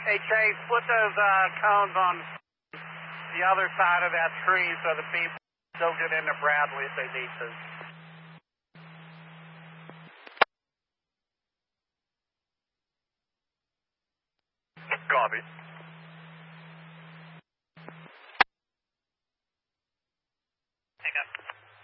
Hey, Chase, put those cones on the other side of that tree so the people don't get into Bradley if they need to. Copy. Pick up.